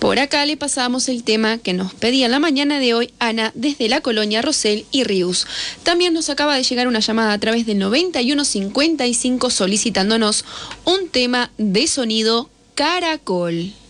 Por acá le pasamos el tema que nos pedía en la mañana de hoy Ana desde la colonia Rosell y Rius. También nos acaba de llegar una llamada a través del 9155 solicitándonos un tema de sonido Caracol.